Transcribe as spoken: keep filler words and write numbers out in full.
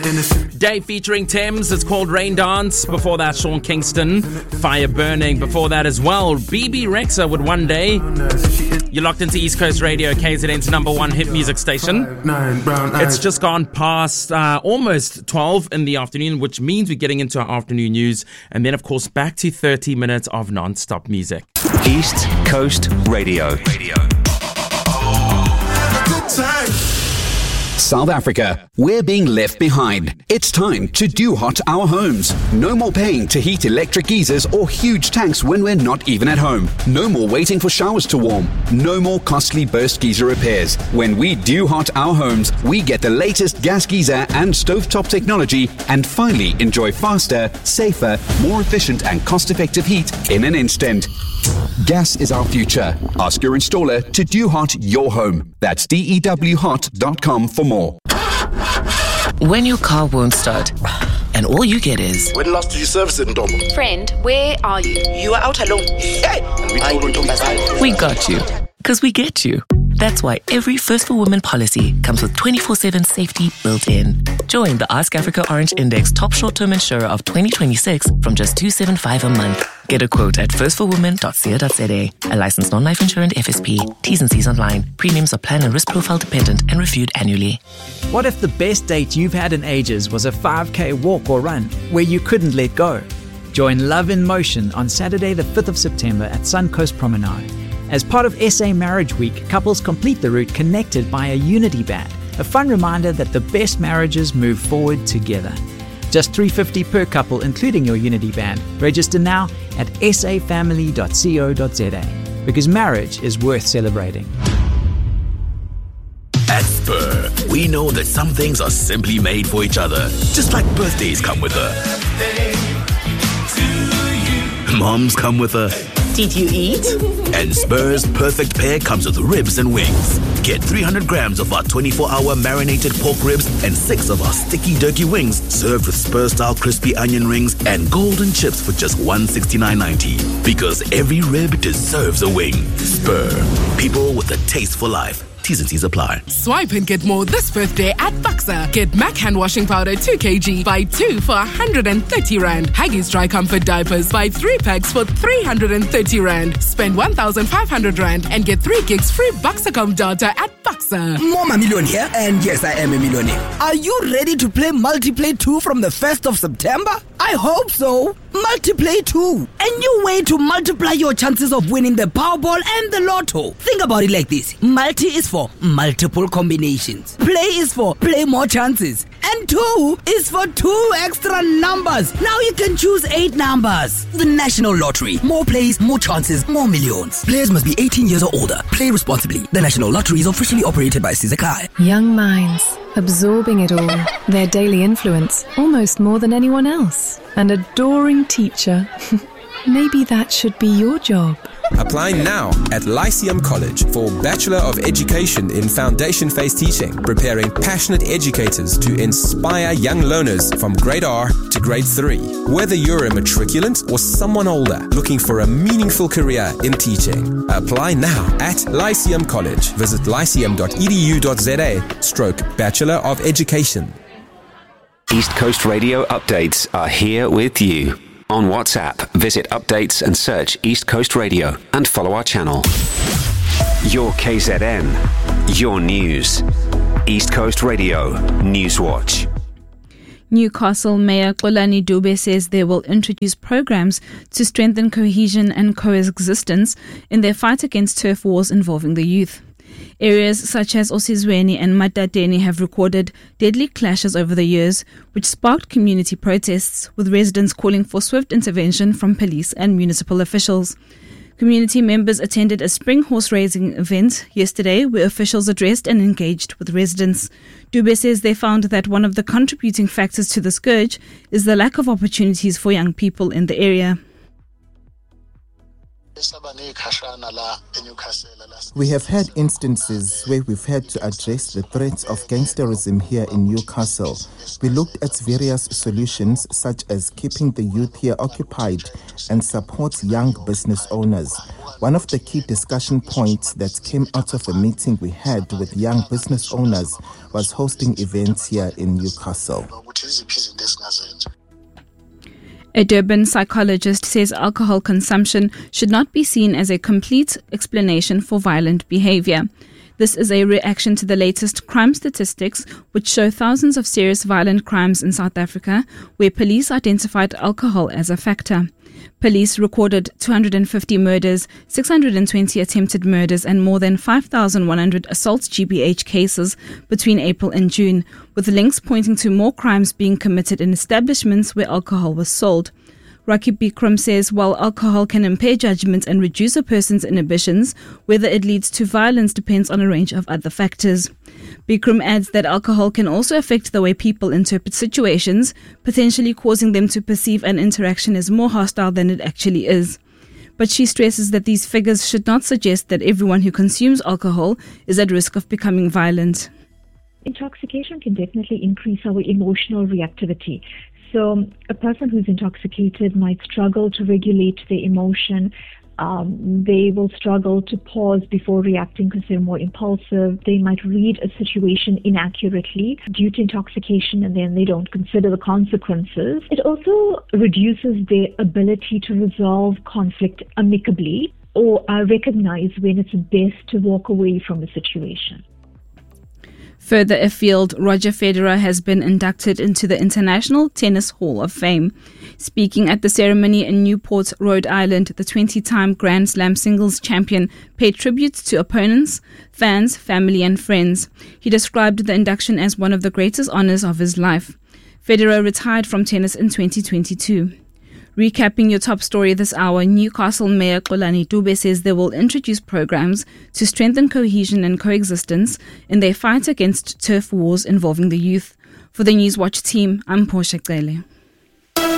Day featuring Thames. It's called Rain Dance. Before that, Sean Kingston, Fire Burning. Before that as well, B B Rexa with One Day. You're locked into East Coast Radio, K Z N's number one hit music station. It's just gone past uh, almost twelve in the afternoon, which means we're getting into our afternoon news. And then, of course, back to thirty minutes of non-stop music. East Coast Radio. Radio. Good time. South Africa, we're being left behind. It's time to do hot our homes. No more paying to heat electric geysers or huge tanks when we're not even at home. No more waiting for showers to warm. No more costly burst geyser repairs. When we do hot our homes, we get the latest gas geyser and stovetop technology and finally enjoy faster, safer, more efficient and cost-effective heat in an instant. Gas is our future. Ask your installer to do hot your home. That's D E W hot dot com for more. When your car won't start and all you get is, When last did you service it, Ndombo? Friend, where are you? You are out alone. Hey! We told Ndombo. we got you. Because we get you. That's why every First for Women policy comes with twenty-four seven safety built in. Join the Ask Africa Orange Index top short-term insurer of twenty twenty-six from just two hundred seventy-five dollars a month. Get a quote at first for women dot co dot za. A licensed non-life insurance F S P. T's and C's online. Premiums are plan and risk profile dependent and reviewed annually. What if the best date you've had in ages was a five K walk or run where you couldn't let go? Join Love in Motion on Saturday the fifth of September at Suncoast Promenade. As part of S A Marriage Week, couples complete the route connected by a unity band, a fun reminder that the best marriages move forward together. Just three hundred fifty dollars per couple, including your unity band. Register now at s a family dot co dot za, because marriage is worth celebrating. At Spur, we know that some things are simply made for each other, just like birthdays come with a moms come with a Did you eat? and Spur's perfect pair comes with ribs and wings. Get three hundred grams of our twenty-four hour marinated pork ribs and six of our sticky turkey wings served with Spur-style crispy onion rings and golden chips for just one hundred sixty-nine ninety. Because every rib deserves a wing. Spur. People with a taste for life. T's and C's apply. Swipe and get more this birthday at Buxa. Get Mac hand washing powder two kilograms, buy two for one hundred thirty rand. Haggis dry comfort diapers, buy three packs for three hundred thirty rand. Spend one thousand five hundred rand and get three gigs free Buxacom data at Buxa. Mama Million here, and yes, I am a millionaire. Are you ready to play Multiplay two from the first of September? I hope so. Multiplay two. A new way to multiply your chances of winning the Powerball and the Lotto. Think about it like this. Multi is for multiple combinations. Play is for play more chances. And two is for two extra numbers. Now you can choose eight numbers. The National Lottery. More plays, more chances, more millions. Players must be eighteen years or older. Play responsibly. The National Lottery is officially operated by Sizakai. Young minds, absorbing it all. Their daily influence, almost more than anyone else. An adoring teacher. Maybe that should be your job. Apply now at Lyceum College for Bachelor of Education in Foundation Phase Teaching, preparing passionate educators to inspire young learners from grade R to grade three. Whether you're a matriculant or someone older looking for a meaningful career in teaching, apply now at Lyceum College. Visit lyceum dot e d u dot z a stroke Bachelor of Education. East Coast Radio updates are here with you. On WhatsApp, visit updates and search East Coast Radio and follow our channel. Your K Z N, your news. East Coast Radio, Newswatch. Newcastle Mayor Xolani Dube says they will introduce programs to strengthen cohesion and coexistence in their fight against turf wars involving the youth. Areas such as Osizweni and Matateni have recorded deadly clashes over the years, which sparked community protests, with residents calling for swift intervention from police and municipal officials. Community members attended a spring horse racing event yesterday where officials addressed and engaged with residents. Dube says they found that one of the contributing factors to the scourge is the lack of opportunities for young people in the area. We have had instances where we've had to address the threats of gangsterism here in Newcastle. We looked at various solutions such as keeping the youth here occupied and support young business owners. One of the key discussion points that came out of a meeting we had with young business owners was hosting events here in Newcastle. A Durban psychologist says alcohol consumption should not be seen as a complete explanation for violent behavior. This is a reaction to the latest crime statistics, which show thousands of serious violent crimes in South Africa, where police identified alcohol as a factor. Police recorded two hundred fifty murders, six hundred twenty attempted murders, and more than five thousand one hundred assault G B H cases between April and June, with links pointing to more crimes being committed in establishments where alcohol was sold. Rakib Bikram says while alcohol can impair judgment and reduce a person's inhibitions, whether it leads to violence depends on a range of other factors. Bikram adds that alcohol can also affect the way people interpret situations, potentially causing them to perceive an interaction as more hostile than it actually is. But she stresses that these figures should not suggest that everyone who consumes alcohol is at risk of becoming violent. Intoxication can definitely increase our emotional reactivity. So a person who's intoxicated might struggle to regulate their emotion. Um, they will struggle to pause before reacting because they're more impulsive. They might read a situation inaccurately due to intoxication, and then they don't consider the consequences. It also reduces their ability to resolve conflict amicably or uh, recognize when it's best to walk away from a situation. Further afield, Roger Federer has been inducted into the International Tennis Hall of Fame. Speaking at the ceremony in Newport, Rhode Island, the twenty-time Grand Slam singles champion paid tribute to opponents, fans, family and friends. He described the induction as one of the greatest honors of his life. Federer retired from tennis in twenty twenty-two. Recapping your top story this hour, Newcastle Mayor Xolani Dube says they will introduce programs to strengthen cohesion and coexistence in their fight against turf wars involving the youth. For the Newswatch team, I'm Portia Cele.